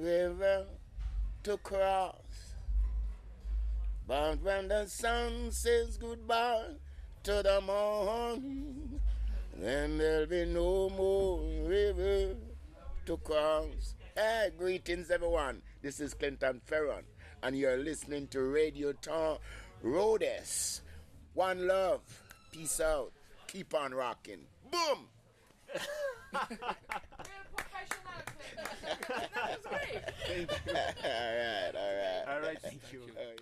river to cross. But when the sun says goodbye to the morning, then there'll be no more river to cross. Hey, greetings everyone. This is Clinton Ferron, and you're listening to Radio Town Rhodes. One love. Peace out. Keep on rocking. Boom! Real professional. That was great. Thank you. All right. All right, thank you.